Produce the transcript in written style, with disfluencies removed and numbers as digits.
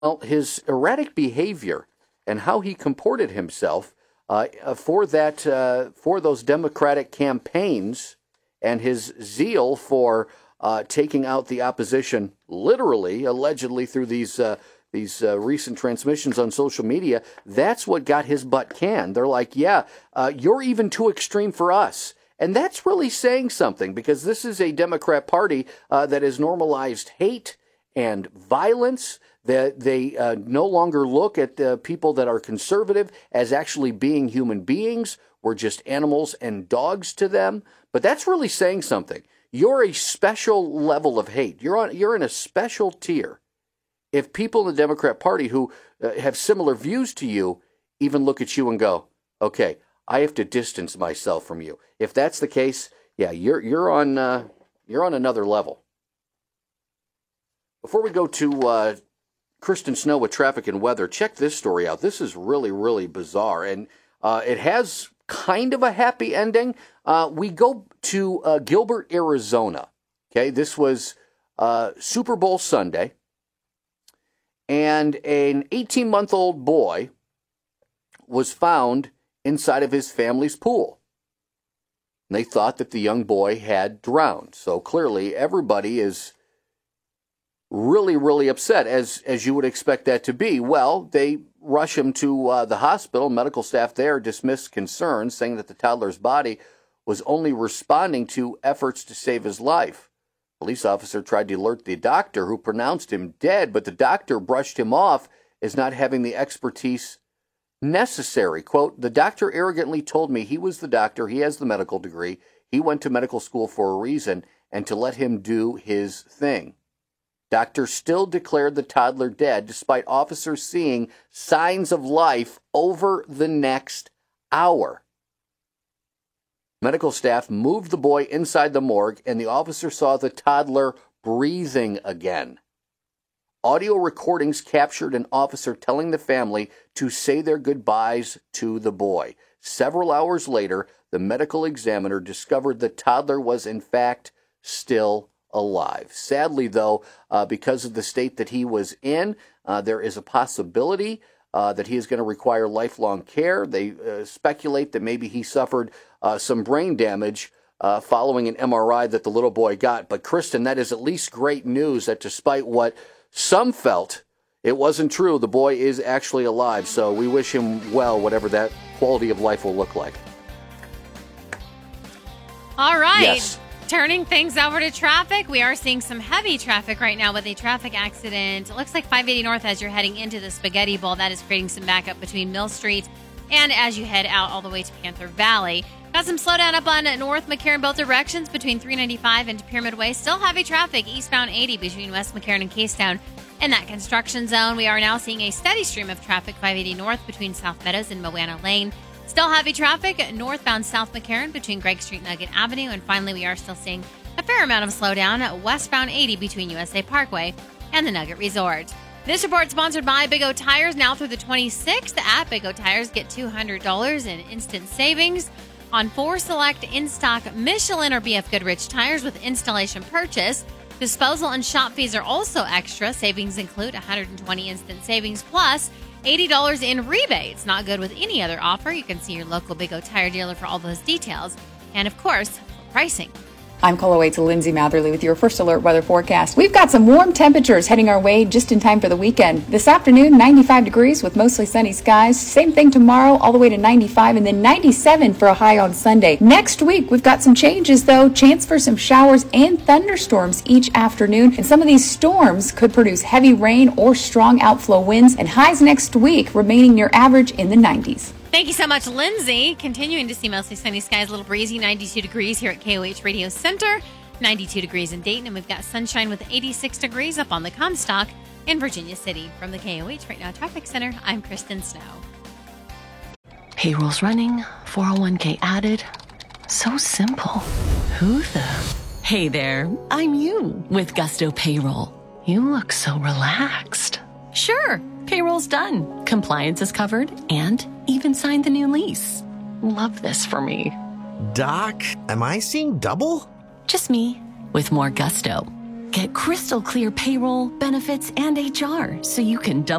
Well, his erratic behavior and how he comported himself for those Democratic campaigns and his zeal for taking out the opposition, literally, allegedly, through these recent transmissions on social media, that's what got his butt canned. They're like, yeah, you're even too extreme for us. And that's really saying something, because this is a Democrat Party that has normalized hate and violence. That they no longer look at people that are conservative as actually being human beings. We're just animals and dogs to them. But that's really saying something. You're a special level of hate. You're in a special tier. If people in the Democrat Party who have similar views to you even look at you and go, okay, I have to distance myself from you. If that's the case, yeah, you're on another level. Before we go to Kristen Snow with traffic and weather, check this story out. This is really, really bizarre, and it has kind of a happy ending. We go to Gilbert, Arizona. Okay, this was Super Bowl Sunday, and an 18-month-old boy was found inside of his family's pool. And they thought that the young boy had drowned. So clearly, everybody is really, really upset, as you would expect that to be. Well, they rush him to the hospital. Medical staff there dismissed concerns, saying that the toddler's body was only responding to efforts to save his life. Police officer tried to alert the doctor, who pronounced him dead, but the doctor brushed him off as not having the expertise necessary. Quote, the doctor arrogantly told me he was the doctor, he has the medical degree, he went to medical school for a reason, and to let him do his thing. Doctor still declared the toddler dead, despite officers seeing signs of life over the next hour. Medical staff moved the boy inside the morgue, and the officer saw the toddler breathing again. Audio recordings captured an officer telling the family to say their goodbyes to the boy. Several hours later, the medical examiner discovered the toddler was in fact still alive. Sadly, though, because of the state that he was in, there is a possibility that he is going to require lifelong care. They speculate that maybe he suffered some brain damage following an MRI that the little boy got. But Kristen, that is at least great news that despite what some felt, it wasn't true. The boy is actually alive. So we wish him well, whatever that quality of life will look like. All right. Yes. Turning things over to traffic, we are seeing some heavy traffic right now with a traffic accident. It looks like 580 North as you're heading into the Spaghetti Bowl. That is creating some backup between Mill Street and as you head out all the way to Panther Valley. Got some slowdown up on North McCarran both directions between 395 and Pyramid Way. Still heavy traffic eastbound 80 between West McCarran and K-Town. In that construction zone, we are now seeing a steady stream of traffic 580 North between South Meadows and Moana Lane. Still heavy traffic northbound South McCarran between Gregg Street and Nugget Avenue. And finally, we are still seeing a fair amount of slowdown westbound 80 between USA Parkway and the Nugget Resort. This report sponsored by Big O Tires. Now through the 26th at Big O Tires, get $200 in instant savings on 4 select in-stock Michelin or BF Goodrich tires with installation purchase. Disposal and shop fees are also extra. Savings include $120 instant savings plus $80 in rebates. Not good with any other offer. You can see your local Big O Tire dealer for all those details. And of course, pricing. I'm Colaway to Lindsay Matherly with your first alert weather forecast. We've got some warm temperatures heading our way just in time for the weekend. This afternoon, 95 degrees with mostly sunny skies. Same thing tomorrow, all the way to 95, and then 97 for a high on Sunday. Next week, we've got some changes, though. Chance for some showers and thunderstorms each afternoon. And some of these storms could produce heavy rain or strong outflow winds. And highs next week remaining near average in the 90s. Thank you so much, Lindsay. Continuing to see mostly sunny skies, a little breezy, 92 degrees here at KOH Radio Center, 92 degrees in Dayton, and we've got sunshine with 86 degrees up on the Comstock in Virginia City. From the KOH Right Now Traffic Center, I'm Kristen Snow. Payroll's running, 401k added. So simple. Who the? Hey there, I'm you with Gusto Payroll. You look so relaxed. Sure, payroll's done. Compliance is covered and even signed the new lease. Love this for me. Doc, am I seeing double? Just me with more gusto. Get crystal clear payroll, benefits, and HR so you can double